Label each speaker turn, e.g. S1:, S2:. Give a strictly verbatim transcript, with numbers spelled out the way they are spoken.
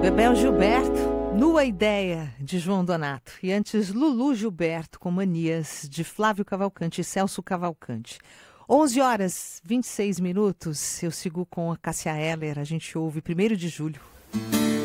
S1: Bebel Gilberto, Nua Ideia, de João Donato. E antes, Lulu Gilberto, com Manias, de Flávio Cavalcante e Celso Cavalcante. onze horas, vinte e seis minutos. Eu sigo com a Cássia Eller. A gente ouve primeiro de julho.